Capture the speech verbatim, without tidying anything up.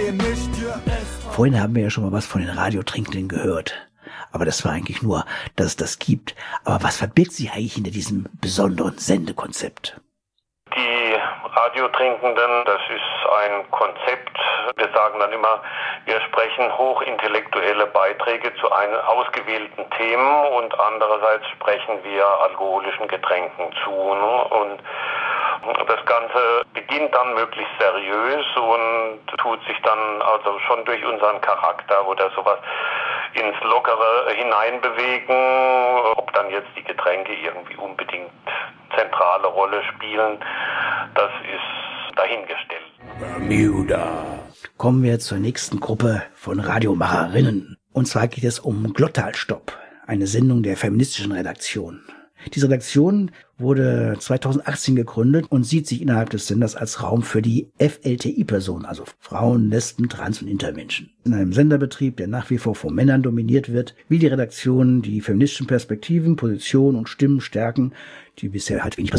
Vorhin haben wir ja schon mal was von den Radiotrinkenden gehört. Aber das war eigentlich nur, dass es das gibt. Aber was verbirgt sich eigentlich hinter diesem besonderen Sendekonzept? Die Radiotrinkenden, das ist ein Konzept. Wir sagen dann immer, wir sprechen hochintelektuelle Beiträge zu einem ausgewählten Themen und andererseits sprechen wir alkoholischen Getränken zu. Ne? Und das Ganze beginnt dann möglichst seriös und tut sich dann also schon durch unseren Charakter oder sowas ins Lockere hineinbewegen. Ob dann jetzt die Getränke irgendwie unbedingt zentrale Rolle spielen, das ist dahingestellt. Bermuda. Kommen wir zur nächsten Gruppe von Radiomacherinnen. Und zwar geht es um Glottalstopp, eine Sendung der feministischen Redaktion. Diese Redaktion wurde zweitausendachtzehn gegründet und sieht sich innerhalb des Senders als Raum für die F L T I-Personen, also Frauen, Lesben, Trans- und Intermenschen. In einem Senderbetrieb, der nach wie vor von Männern dominiert wird, will die Redaktion die feministischen Perspektiven, Positionen und Stimmen stärken, die bisher halt wenig